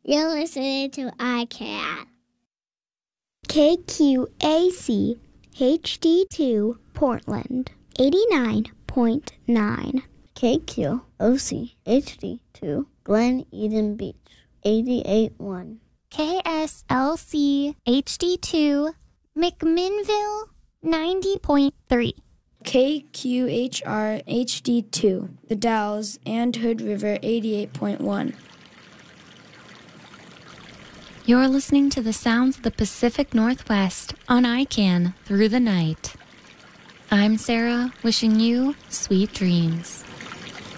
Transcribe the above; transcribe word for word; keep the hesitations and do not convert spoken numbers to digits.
You're listening to I CAN. K Q A C H D two Portland, eighty-nine point nine. K Q O C H D two Glen Eden Beach, eighty-eight point one. K S L C H D two McMinnville, ninety point three. K Q H R H D two The Dalles and Hood River, eighty-eight point one. You're listening to the sounds of the Pacific Northwest on I CAN through the night. I'm Sarah, wishing you sweet dreams.